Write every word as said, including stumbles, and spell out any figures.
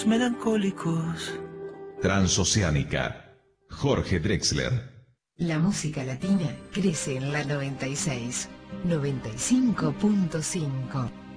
Melancólicos. Transoceánica, Jorge Drexler. La música latina crece en la noventa y seis, noventa y cinco punto cinco.